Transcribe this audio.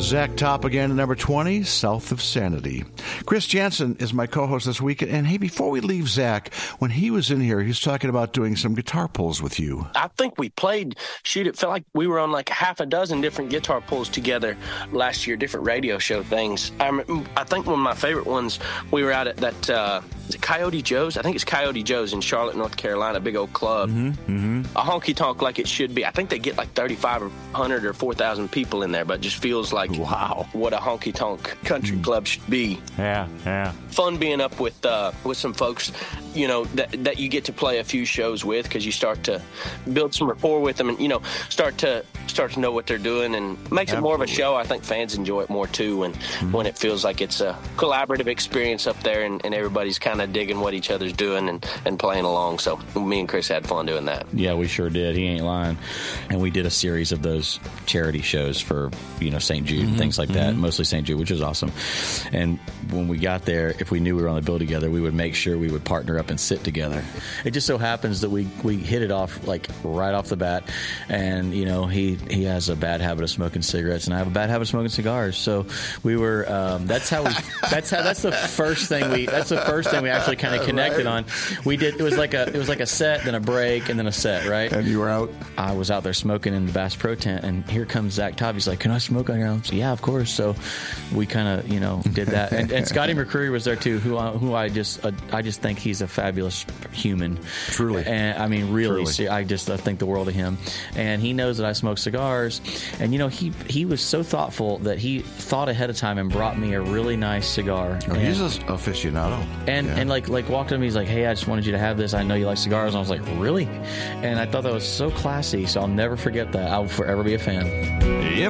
Zach Top again at number 20, South of Sanity. Chris Jansen is my co-host this week. And hey, before we leave Zach, when he was in here, he was talking about doing some guitar pulls with you. I think we played, it felt like we were on like half a dozen different guitar pulls together last year, different radio show things. I think one of my favorite ones, we were out at that, is it Coyote Joe's? I think it's Coyote Joe's in Charlotte, North Carolina, big old club. A honky-tonk like it should be. I think they get like 3,500 or 4,000 people in there, but it just feels like wow, what a honky-tonk country club should be. Yeah. Fun being up with some folks, you know, that you get to play a few shows with, because you start to build some rapport with them, and you know, start to know what they're doing, and makes it more of a show. I think fans enjoy it more too, and when it feels like it's a collaborative experience up there, and everybody's kind of digging what each other's doing and playing along. So me and Chris had fun doing that. Yeah, we sure did. He ain't lying. And we did a series of those charity shows for, you know, St. Jude and things like that, mostly St. Jude, which is awesome. And when we got there, if we knew we were on the bill together, we would make sure we would partner up and sit together. It just so happens that we hit it off like right off the bat. And, you know, he has a bad habit of smoking cigarettes, and I have a bad habit of smoking cigars. So we were, that's the first thing we actually kind of connected on. We did, it was like a set, then a break, and then a set, right? And you were out? I was out there smoking in the Bass Pro tent, and here comes Zach Tobb. He's like, "Can I smoke on your own?" So, yeah, of course. So we kind of, you know, did that. And Scotty McCreery was there too, who I just think he's a fabulous human. Truly. And I mean, really, Truly. I think the world of him. And he knows that I smoke cigars. And, you know, he was so thoughtful that he thought ahead of time and brought me a really nice cigar. Oh, he's an aficionado. And like walked up to me, he's like, "Hey, I just wanted you to have this. I know you like cigars." And I was like, "Really?" And I thought that was so classy. So I'll never forget that. I'll forever be a fan. If